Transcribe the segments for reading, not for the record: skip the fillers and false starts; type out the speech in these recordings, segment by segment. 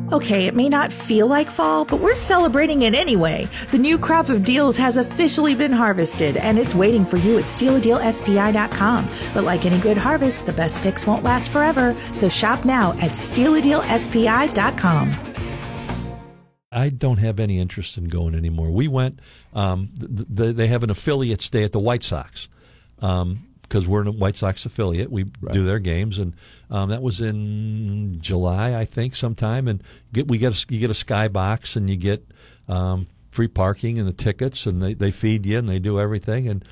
Okay, it may not feel like fall, but we're celebrating it anyway. The new crop of deals has officially been harvested, and it's waiting for you at StealaDealSPI.com. But like any good harvest, the best picks won't last forever, so shop now at StealaDealSPI.com. I don't have any interest in going anymore. We went, they have an affiliates day at the White Sox. Because we're a White Sox affiliate, we do their games, and that was in July, I think, sometime. And you get a skybox, and you get free parking and the tickets, and they feed you and they do everything. And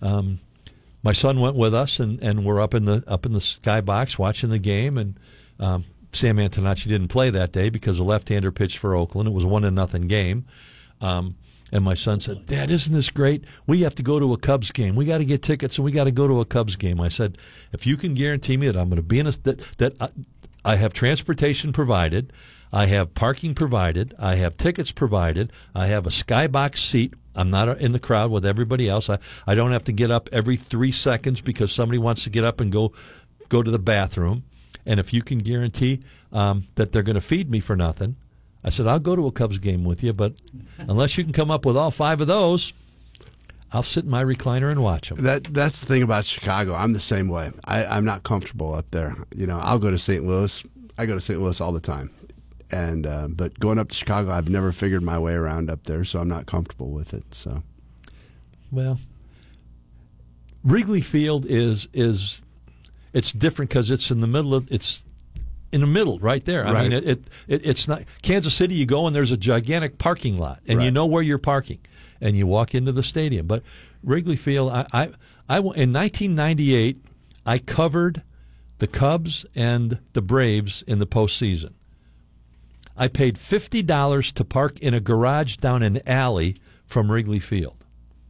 my son went with us, and we're up in the skybox watching the game. And Sam Antonacci didn't play that day because a left-hander pitched for Oakland. It was a 1-0 game. And my son said, "Dad, isn't this great? We have to go to a Cubs game. We got to get tickets, and we got to go to a Cubs game." I said, "If you can guarantee me that I'm going to be that I have transportation provided, I have parking provided, I have tickets provided, I have a skybox seat. I'm not in the crowd with everybody else. I don't have to get up every 3 seconds because somebody wants to get up and go to the bathroom. And if you can guarantee that they're going to feed me for nothing." I said, "I'll go to a Cubs game with you, but unless you can come up with all 5 of those, I'll sit in my recliner and watch them." That's the thing about Chicago. I'm the same way. I'm not comfortable up there. I'll go to St. Louis. I go to St. Louis all the time. And but going up to Chicago, I've never figured my way around up there, so I'm not comfortable with it. So, well, Wrigley Field is it's different because it's in the middle of right there. I mean, it's not Kansas City. You go and there's a gigantic parking lot, and you know where you're parking, and you walk into the stadium. But Wrigley Field, I in 1998, I covered the Cubs and the Braves in the postseason. I paid $50 to park in a garage down an alley from Wrigley Field.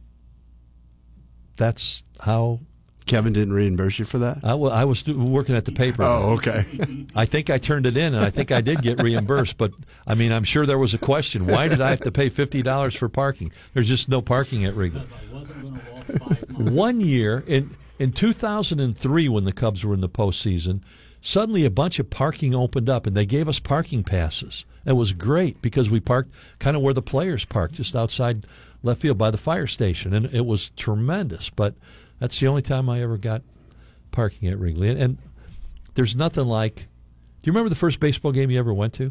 That's how. Kevin didn't reimburse you for that? I was working at the paper. Oh, okay. I think I turned it in, and I think I did get reimbursed. But, I mean, I'm sure there was a question. Why did I have to pay $50 for parking? There's just no parking at Wrigley. One year, in 2003, when the Cubs were in the postseason, suddenly a bunch of parking opened up, and they gave us parking passes. It was great because we parked kind of where the players parked, just outside left field by the fire station, and it was tremendous. But that's the only time I ever got parking at Wrigley. And there's nothing like... Do you remember the first baseball game you ever went to?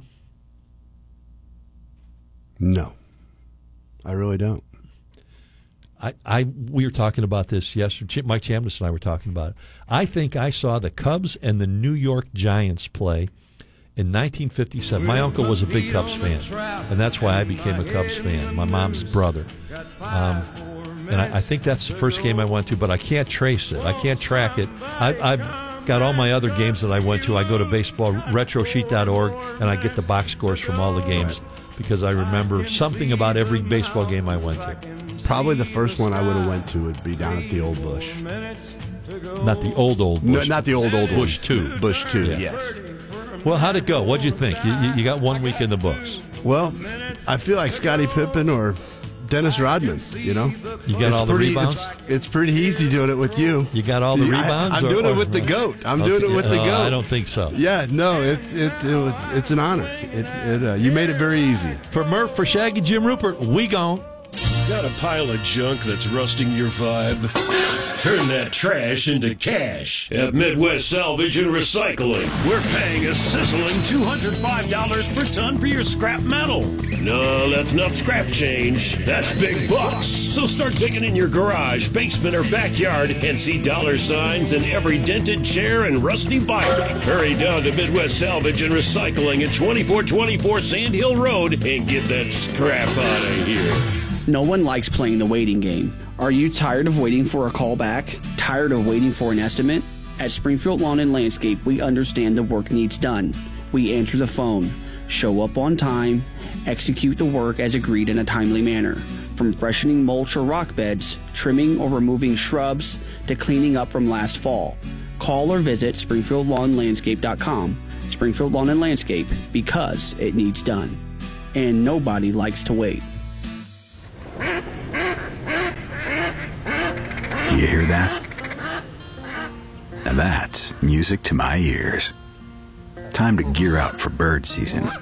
No. I really don't. We were talking about this yesterday. Mike Chambliss and I were talking about it. I think I saw the Cubs and the New York Giants play in 1957. My uncle was a big Cubs fan, and that's why I became a Cubs fan, my mom's brother. And I think that's the first game I went to, but I can't trace it. I can't track it. I've got all my other games that I went to. I go to baseballretrosheet.org, and I get the box scores from all the games because I remember something about every baseball game I went to. Probably the first one I would have went to would be down at the Old Bush. Not the old Bush. No, not the old Bush 2. Bush 2, yeah. Yes. Well, how'd it go? What'd you think? You got 1 week in the books. Well, I feel like Scottie Pippen or Dennis Rodman, You got all the rebounds? It's pretty easy doing it with you. You got all the rebounds? I'm doing it with the GOAT. Doing it with the GOAT. I don't think so. Yeah, no, it's an honor. You made it very easy. For Murph, for Shaggy, Jim Rupert, we gone. Got a pile of junk that's rusting your vibe? Turn that trash into cash at Midwest Salvage and Recycling. We're paying a sizzling $205 per ton for your scrap metal. No, that's not scrap change. That's big bucks. So start digging in your garage, basement, or backyard and see dollar signs in every dented chair and rusty bike. Hurry down to Midwest Salvage and Recycling at 2424 Sand Hill Road and get that scrap out of here. No one likes playing the waiting game. Are you tired of waiting for a call back? Tired of waiting for an estimate? At Springfield Lawn and Landscape, we understand the work needs done. We answer the phone, show up on time, execute the work as agreed in a timely manner. From freshening mulch or rock beds, trimming or removing shrubs, to cleaning up from last fall. Call or visit SpringfieldLawnLandscape.com. Springfield Lawn and Landscape, because it needs done. And nobody likes to wait. Do you hear that? Now that's music to my ears. Time to gear up for bird season.